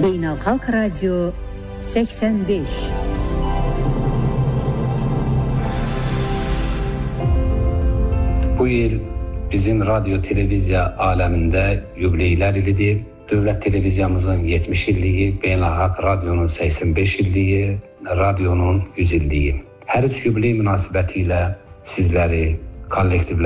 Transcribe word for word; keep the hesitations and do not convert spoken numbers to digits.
Beynəlxalq Radio səksən beş. Bu il bizim radyo televiziya aləmində yubileylər ilidir. Dövlət televiziyamızın yetmiş illiyi, Beynəlxalq Radionun səksən beş illiyi, Radionun yüz illiyi. Hər üç yubiley münasibəti ilə sizləri, kollektivləri